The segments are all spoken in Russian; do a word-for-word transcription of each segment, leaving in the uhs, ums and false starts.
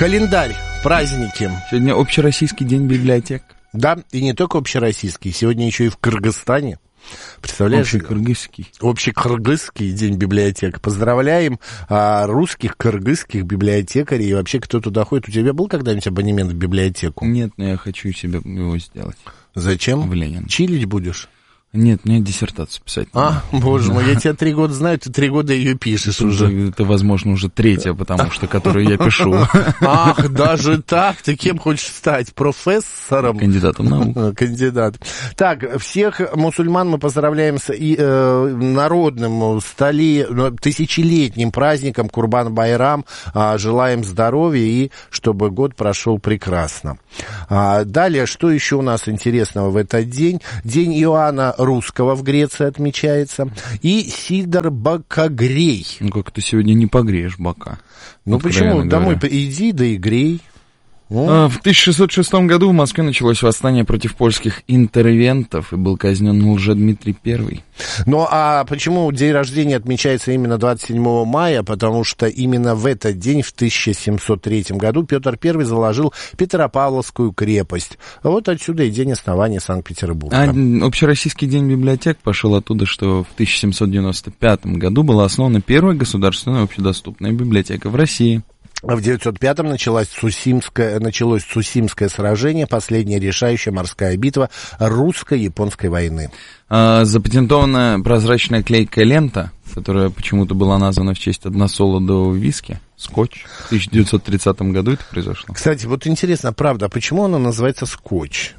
Календарь, праздники. Сегодня общероссийский день библиотек. Да, и не только общероссийский, сегодня еще и в Кыргызстане. Представляешь? Общекыргызский. Общекыргызский день библиотек. Поздравляем а, русских, кыргызских библиотекарей. И вообще, кто туда ходит. У тебя был когда-нибудь абонемент в библиотеку? Нет, но я хочу себе его сделать. Зачем? В Ленин. Чилить будешь? Нет, мне диссертацию писать надо. А, боже мой, я тебя три года знаю, ты три года ее пишешь это, уже. Это, возможно, уже третья, потому что, которую я пишу. Ах, даже так? Ты кем хочешь стать? Профессором? Кандидатом наук. Кандидат. Так, всех мусульман мы поздравляем с и, э, народным, столи, тысячелетним праздником Курбан-Байрам. А, желаем здоровья и чтобы год прошел прекрасно. А, далее, что еще у нас интересного в этот день? День Иоанна Русского в Греции отмечается. И Сидор Бокогрей. Ну, как ты сегодня не погреешь бока. Ну, почему? Домой иди, да и грей. А, в тысяча шестьсот шестом году в Москве началось восстание против польских интервентов, и был казнен Лжедмитрий Первый. Ну, а почему день рождения отмечается именно двадцать седьмого мая? Потому что именно в этот день, в тысяча семьсот третьем году, Петр Первый заложил Петропавловскую крепость. Вот отсюда и день основания Санкт-Петербурга. А общероссийский день библиотек пошел оттуда, что в тысяча семьсот девяносто пятом году была основана первая государственная общедоступная библиотека в России. В девятьсот пятом началось Цусимское, началось Цусимское сражение, последняя решающая морская битва русско-японской войны. А, запатентованная прозрачная клейкая лента, которая почему-то была названа в честь односолодового виски, скотч. В тысяча девятьсот тридцатом году это произошло. Кстати, вот интересно, правда, а почему она называется скотч?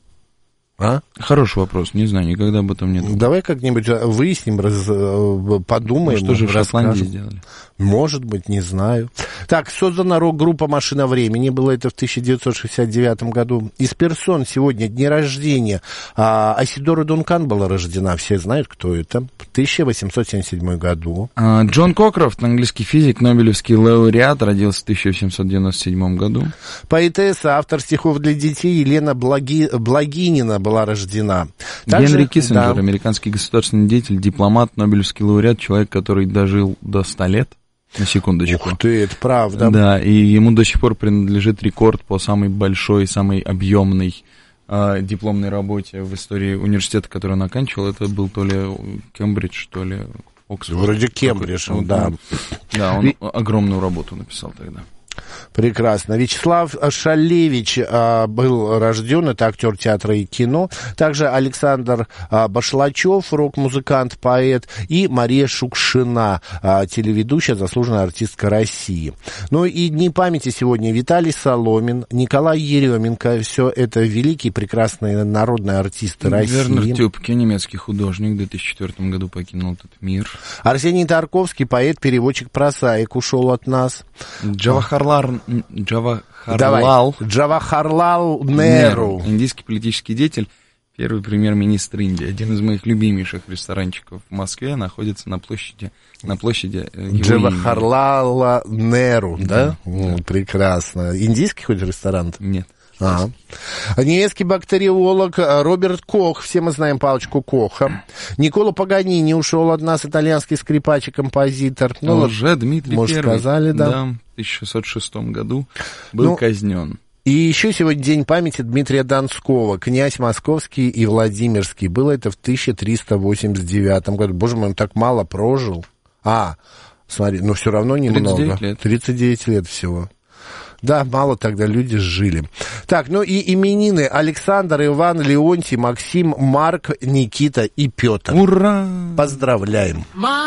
А? Хороший вопрос, не знаю, никогда об этом не думал. Давай как-нибудь выясним, раз, подумаем. Ну, что же в Шотландии сделали? Может быть, не знаю. Так, создана рок-группа «Машина времени». Было это в тысяча девятьсот шестьдесят девятом году. Из персон сегодня дни рождения. А, Айседора Дункан была рождена. Все знают, кто это. В тысяча восемьсот семьдесят седьмом году. А, Джон Кокрофт, английский физик, нобелевский лауреат, родился в тысяча восемьсот девяносто седьмом году. Поэтесса, автор стихов для детей Елена Благи... Благинина была рождена. Также, Генри Киссинджер, да. американский государственный деятель, дипломат, нобелевский лауреат, человек, который дожил до ста лет. На секундочку. Ух ты, это правда. Да, и ему до сих пор принадлежит рекорд по самой большой, самой объемной э, дипломной работе в истории университета, который он оканчивал. Это был то ли Кембридж, то ли Оксфорд. Вроде Кембридж, он, да. Да, он огромную работу написал тогда. Прекрасно. Вячеслав Шалевич а, был рожден, это актер театра и кино. Также Александр а, Башлачев, рок-музыкант, поэт, и Мария Шукшина, а, телеведущая, заслуженная артистка России. Ну и дни памяти сегодня Виталий Соломин, Николай Еременко, все это великие, прекрасные народные артисты России. Вернер Тюпке, немецкий художник, в две тысячи четвёртом году покинул этот мир. Арсений Тарковский, поэт, переводчик, прозаик, ушел от нас. Джавахарлал Джавахарлал Джавахарлал Неру, индийский политический деятель, первый премьер-министр Индии. Один из моих любимейших ресторанчиков в Москве находится на площади, на площади Джавахарлала Неру, да? Да, да? да. Прекрасно. Индийский хоть ресторан? Нет. Ага. Немецкий бактериолог Роберт Кох, все мы знаем палочку Коха. Николо Паганини ушел от нас, итальянский скрипач и композитор. Ну, уже Дмитрий может, Первый, сказали, да. да, в тысяча шестьсот шестом году был ну, казнен. И еще сегодня день памяти Дмитрия Донского, князь московский и Владимирский. Было это в тысяча триста восемьдесят девятом году. Боже мой, он так мало прожил. А, смотри, но все равно немного. тридцать девять лет. тридцать девять лет всего. Да, мало тогда люди жили. Так, ну и именины: Александр, Иван, Леонтий, Максим, Марк, Никита и Петр. Ура! Поздравляем!